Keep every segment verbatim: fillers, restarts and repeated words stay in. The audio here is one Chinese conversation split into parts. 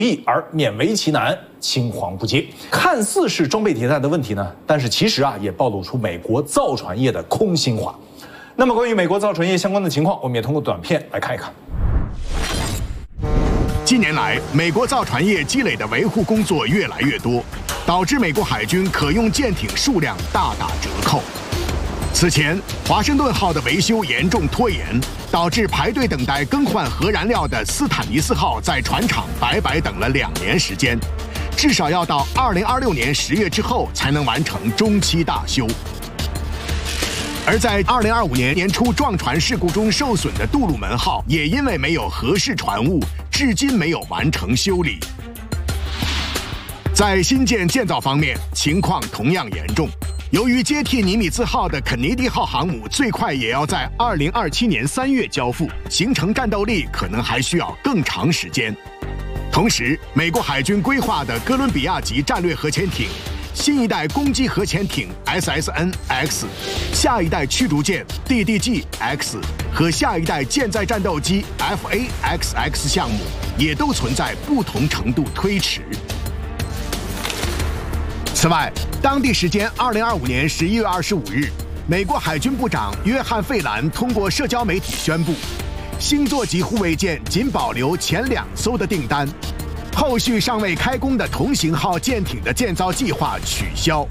易而勉为其难，青黄不接。看似是装备迭代的问题呢，但是其实啊，也暴露出美国造船业的空心化。那么，关于美国造船业相关的情况，我们也通过短片来看一看。 近年来，美国造船业积累的维护工作越来越多，导致美国海军可用舰艇数量大打折扣。此前，华盛顿号的维修严重拖延，导致排队等待更换核燃料的斯坦尼斯号在船厂白白等了两年时间，至少要到二零二六年十月之后才能完成中期大修。而在二零二五年年初撞船事故中受损的杜鲁门号，也因为没有合适船坞，至今没有完成修理。在新舰建造方面，情况同样严重。由于接替尼米兹号的肯尼迪号航母最快也要在二零二七年三月交付，形成战斗力可能还需要更长时间。同时，美国海军规划的哥伦比亚级战略核潜艇、新一代攻击核潜艇 S S N X、下一代驱逐舰 D D G X 和下一代舰载战斗机 F A X X 项目，也都存在不同程度推迟。此外，当地时间二零二五年十一月二十五日，美国海军部长约翰·费兰通过社交媒体宣布，星座级护卫舰仅保留前两艘的订单，后续尚未开工的同型号舰艇的建造计划取消。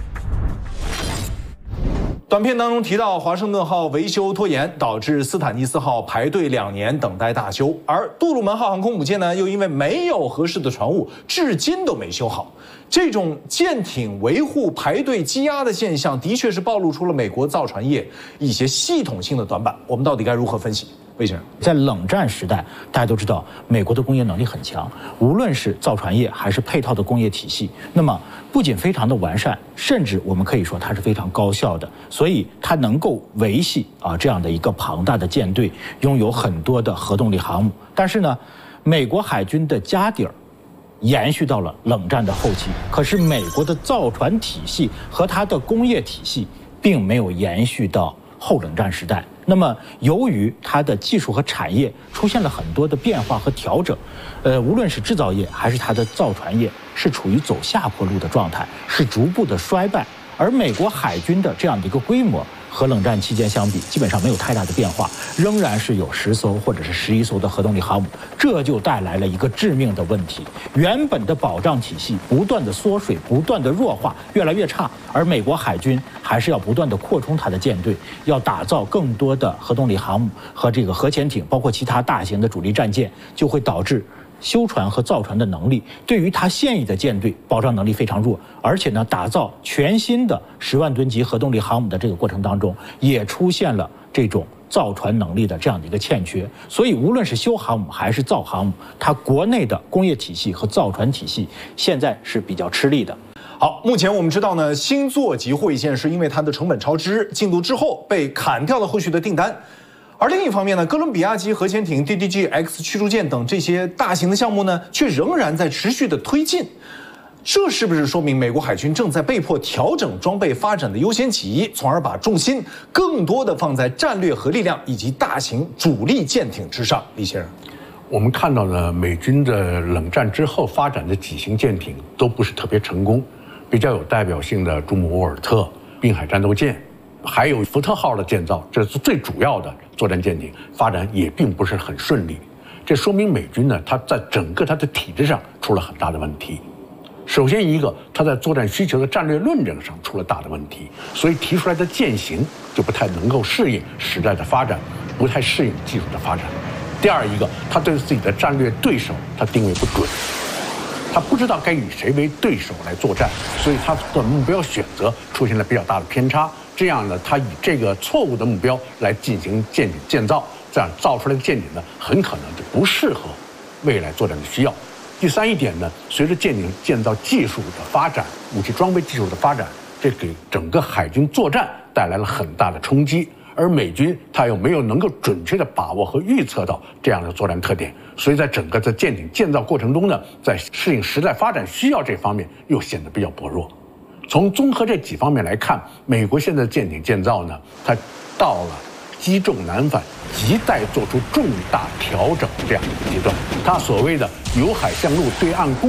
短片当中提到，华盛顿号维修拖延，导致斯坦尼斯号排队两年等待大修，而杜鲁门号航空母舰呢，又因为没有合适的船坞，至今都没修好。这种舰艇维护排队积压的现象，的确是暴露出了美国造船业一些系统性的短板。我们到底该如何分析？魏先生， 在冷战时代，大家都知道美国的工业能力很强，无论是造船业还是配套的工业体系，那么不仅非常的完善，甚至我们可以说它是非常高效的，所以它能够维系啊这样的一个庞大的舰队，拥有很多的核动力航母。但是呢，美国海军的家底儿延续到了冷战的后期，可是美国的造船体系和它的工业体系并没有延续到后冷战时代。那么，由于它的技术和产业出现了很多的变化和调整，呃，无论是制造业还是它的造船业，是处于走下坡路的状态，是逐步的衰败。而美国海军的这样的一个规模和冷战期间相比，基本上没有太大的变化，仍然是有十艘或者是十一艘的核动力航母，这就带来了一个致命的问题：原本的保障体系不断的缩水，不断的弱化，越来越差。而美国海军还是要不断的扩充它的舰队，要打造更多的核动力航母和这个核潜艇，包括其他大型的主力战舰，就会导致修船和造船的能力对于它现役的舰队保障能力非常弱，而且呢，打造全新的十万吨级核动力航母的这个过程当中，也出现了这种造船能力的这样的一个欠缺。所以，无论是修航母还是造航母，它国内的工业体系和造船体系现在是比较吃力的。 好，目前我们知道呢，星座级护卫舰是因为它的成本超支，进度之后被砍掉了后续的订单。而另一方面呢，哥伦比亚级核潜艇、D D G X 驱逐舰等这些大型的项目呢，却仍然在持续的推进。这是不是说明美国海军正在被迫调整装备发展的优先级，从而把重心更多的放在战略核力量以及大型主力舰艇之上？李先生， 我们看到呢，美军的冷战之后发展的几型舰艇都不是特别成功，比较有代表性的朱姆沃尔特、滨海战斗舰。还有福特号的建造，这是最主要的作战舰艇，发展也并不是很顺利。这说明美军呢，它在整个它的体制上出了很大的问题。首先一个，它在作战需求的战略论证上出了大的问题，所以提出来的舰型就不太能够适应时代的发展，不太适应技术的发展。第二一个，它对自己的战略对手，它定位不准。他不知道该以谁为对手来作战，所以他的目标选择出现了比较大的偏差。这样呢，他以这个错误的目标来进行舰艇建造，这样造出来的舰艇呢，很可能就不适合未来作战的需要。第三一点呢，随着舰艇建造技术的发展，武器装备技术的发展，这给整个海军作战带来了很大的冲击。而美军他又没有能够准确的把握和预测到这样的作战特点，所以在整个的舰艇建造过程中呢，在适应时代发展需要这方面又显得比较薄弱。从综合这几方面来看，美国现在的舰艇建造呢，它到了积重难返，亟待做出重大调整这样一个阶段。他所谓的由海向陆对岸攻